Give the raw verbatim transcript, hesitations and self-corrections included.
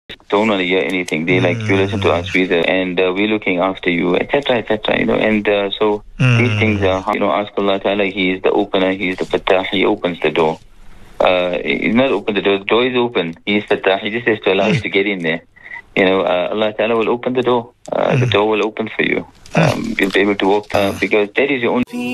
don't want to hear anything. They like, you listen to us, we the, and uh, we're looking after you, et cetera, et cetera. You know, and uh, so these things are, you know, ask Allah Ta'ala. He is the opener. He is the Fattah. He opens the door. Uh, he's not open the door. The door is open. He is Fattah. He just has to allow you to get in there. You know, uh, Allah Ta'ala will open the door. Uh, the door will open for you. Um, you'll be able to walk uh, because that is your only